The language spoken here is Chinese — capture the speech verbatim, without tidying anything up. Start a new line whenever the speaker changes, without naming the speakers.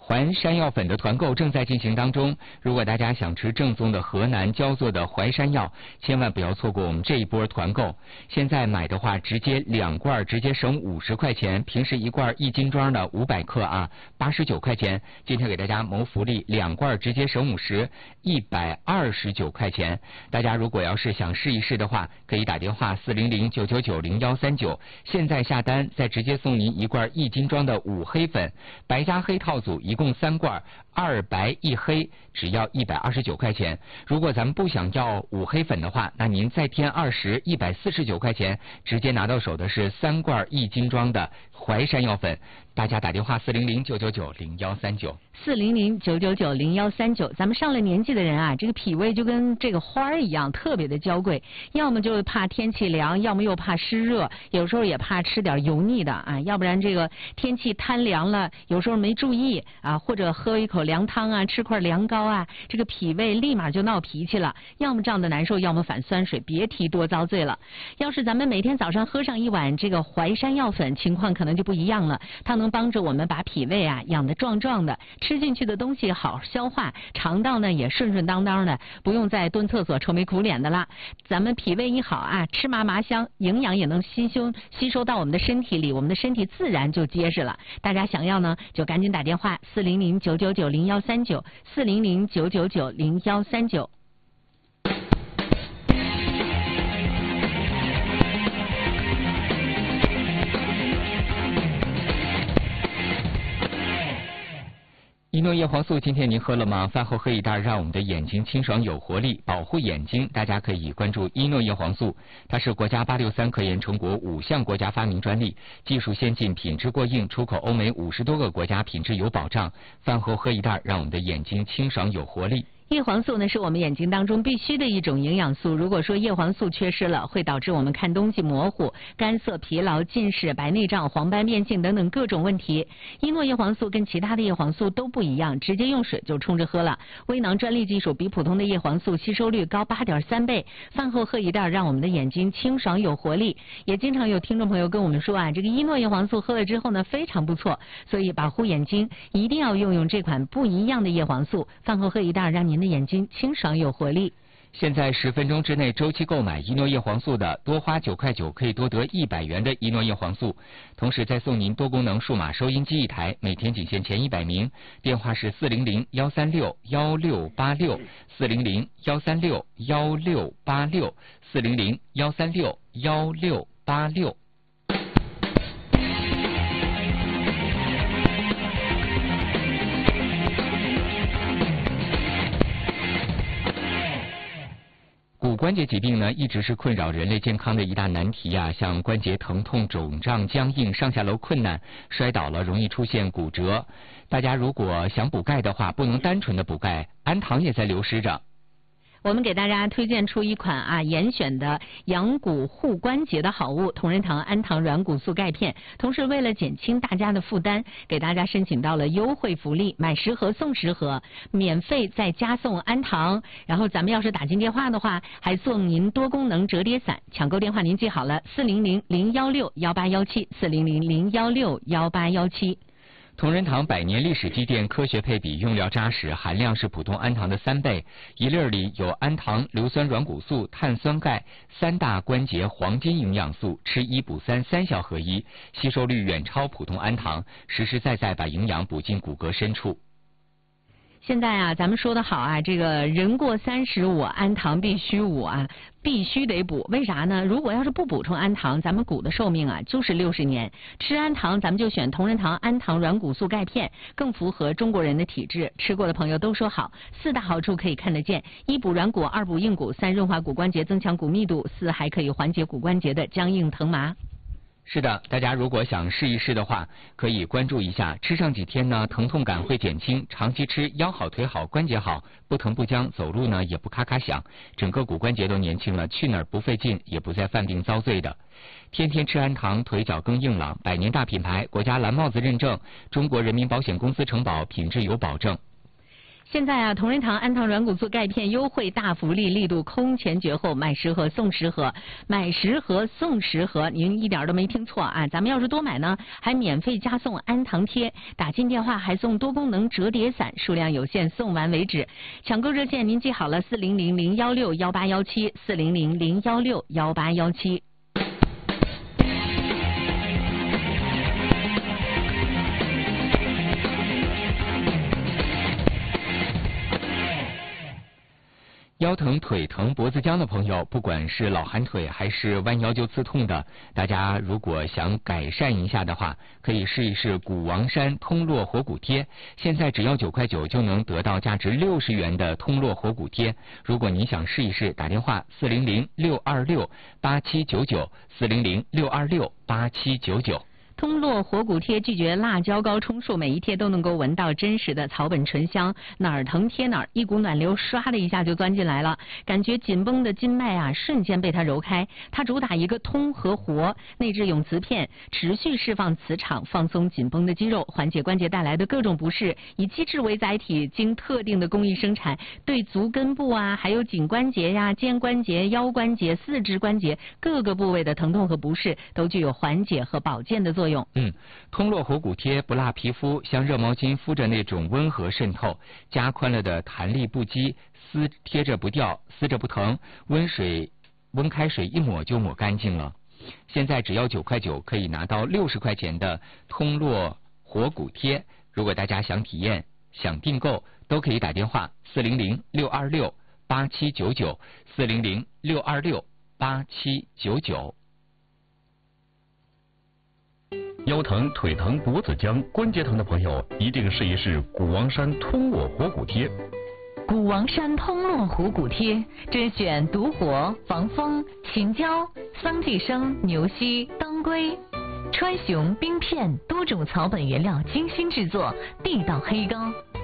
淮山药粉的团购正在进行当中，如果大家想吃正宗的河南焦作的淮山药，千万不要错过我们这一波团购。现在买的话，直接两罐直接省五十块钱，平时一罐一斤装的五百克啊，八十九块钱。今天给大家谋福利，两罐直接省五十，一百二十九块钱。大家如果要是想试一试的话，可以打电话四零零九九九零幺三九，现在下单再直接送您一罐一斤装的五黑粉，白加黑套组一共三罐，二白一黑，只要一百二十九块钱。如果咱们不想要五黑粉的话，那您再添二十，一百四十九块钱，直接拿到手的是三罐一斤装的淮山药粉。大家打电话四零零九九九零幺三九，
四零零九九九零幺三九。咱们上了年纪的人啊，这个脾胃就跟这个花儿一样，特别的娇贵。要么就怕天气凉，要么又怕湿热，有时候也怕吃点油腻的啊。要不然这个天气贪凉了，有时候没注意啊，或者喝一口凉汤啊，吃块凉糕啊，这个脾胃立马就闹脾气了。要么胀得难受，要么反酸水，别提多遭罪了。要是咱们每天早上喝上一碗这个淮山药粉，情况可能就不一样了。它能帮助我们把脾胃啊养得壮壮的，吃进去的东西好消化，肠道呢也顺顺当当的，不用再蹲厕所愁眉苦脸的啦。咱们脾胃一好啊，吃麻麻香，营养也能吸收吸收到我们的身体里，我们的身体自然就结实了。大家想要呢，就赶紧打电话四零零九九九零幺三九，四零零九九九零幺三九。
一诺叶黄素今天您喝了吗？饭后喝一袋，让我们的眼睛清爽有活力，保护眼睛。大家可以关注一诺叶黄素，它是国家八六三科研成果五项国家发明专利，技术先进，品质过硬，出口欧美五十多个国家，品质有保障。饭后喝一袋，让我们的眼睛清爽有活力。
叶黄素呢是我们眼睛当中必须的一种营养素，如果说叶黄素缺失了，会导致我们看东西模糊、干涩、疲劳、近视、白内障、黄斑变性等等各种问题。一诺叶黄素跟其他的叶黄素都不一样，直接用水就冲着喝了。微囊专利技术比普通的叶黄素吸收率高 八点三 倍，饭后喝一袋，让我们的眼睛清爽有活力。也经常有听众朋友跟我们说啊，这个一诺叶黄素喝了之后呢非常不错，所以保护眼睛一定要用用这款不一样的叶黄素，饭后喝一袋，让您的眼睛清爽有活力。
现在十分钟之内周期购买一诺叶黄素的，多花九块九可以多得一百元的一诺叶黄素，同时再送您多功能数码收音机一台，每天仅限前一百名。电话是四零零幺三六幺六八六，四零零幺三六幺六八六，四零零幺三六幺六八六。骨关节疾病呢，一直是困扰人类健康的一大难题啊，像关节疼痛、肿胀、僵硬、上下楼困难、摔倒了容易出现骨折。大家如果想补钙的话，不能单纯的补钙，氨糖也在流失着。
我们给大家推荐出一款啊严选的养骨护关节的好物——同仁堂氨糖软骨素钙片。同时，为了减轻大家的负担，给大家申请到了优惠福利，买十盒送十盒，免费再加送氨糖。然后咱们要是打进电话的话，还送您多功能折叠伞。抢购电话您记好了：四零零零幺六幺八幺七，四零零零幺六幺八幺七。
同仁堂百年历史积淀，科学配比，用料扎实，含量是普通氨糖的三倍。一粒里有氨糖、硫酸软骨素、碳酸钙三大关节黄金营养素，吃一补三，三效合一，吸收率远超普通氨糖，实实在在把营养补进骨骼深处。
现在啊，咱们说的好啊，这个人过三十五，氨糖必须五啊，必须得补。为啥呢？如果要是不补充氨糖，咱们骨的寿命啊就是六十年。吃氨糖，咱们就选同仁堂氨糖软骨素钙片，更符合中国人的体质。吃过的朋友都说好，四大好处可以看得见：一补软骨，二补硬骨，三润滑骨关节，增强骨密度，四还可以缓解骨关节的僵硬疼麻。
是的，大家如果想试一试的话，可以关注一下，吃上几天呢，疼痛感会减轻，长期吃腰好腿好关节好，不疼不僵，走路呢也不咔咔响，整个骨关节都年轻了，去哪儿不费劲，也不再犯病遭罪的。天天吃氨糖，腿脚更硬朗，百年大品牌，国家蓝帽子认证，中国人民保险公司承保，品质有保证。
现在啊，同仁堂安糖软骨素钙片优惠大福利，力度空前绝后，买十盒送十盒，买十盒送十盒，您一点都没听错啊！咱们要是多买呢，还免费加送安糖贴，打进电话还送多功能折叠伞，数量有限，送完为止。抢购热线您记好了，四零零零幺六幺八幺七，四零零零幺六幺八幺七。
腰疼、腿疼、脖子僵的朋友，不管是老寒腿还是弯腰就刺痛的，大家如果想改善一下的话，可以试一试谷王山通络活骨贴。现在只要九块九就能得到价值六十元的通络活骨贴。如果你想试一试，打电话四零零六二六八七九九，四零零六二六八七九九。
通络活骨贴拒绝辣椒膏充数，每一贴都能够闻到真实的草本醇香，哪儿疼贴哪儿，一股暖流唰的一下就钻进来了，感觉紧绷的筋脉啊瞬间被它揉开。它主打一个通和活，内置永磁片，持续释放磁场，放松紧绷的肌肉，缓解关节带来的各种不适。以机制为载体，经特定的工艺生产，对足根部啊，还有颈关节呀、肩关节、腰关节、四肢关节各个部位的疼痛和不适，都具有缓解和保健的作用。
嗯，通络活骨贴不辣皮肤，像热毛巾敷着那种温和渗透，加宽了的弹力不羁，撕贴着不掉，撕着不疼，温水温开水一抹就抹干净了。现在只要九块九可以拿到六十块钱的通络活骨贴。如果大家想体验、想订购，都可以打电话四零零六二六八七九九，四零零六二六八七九九。
腰疼、腿疼、脖子僵、关节疼的朋友，一定试一试谷王山通络活骨贴。
谷王山通络活骨贴甄选独活、防风、秦椒、桑寄生、牛膝、当归、川芎、冰片多种草本原料精心制作，地道黑膏。